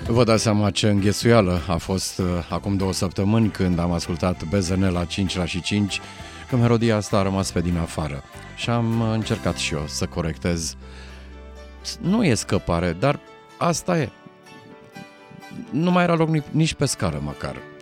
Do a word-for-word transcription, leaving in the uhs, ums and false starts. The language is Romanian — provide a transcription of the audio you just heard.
Vă dați seama ce înghesuială a fost uh, acum două săptămâni când am ascultat B Z N la cinci la și cinci, că melodia asta a rămas pe din afară. Și am încercat și eu să corectez. Nu e scăpare, dar asta e. Nu mai era loc nici pe scară măcar.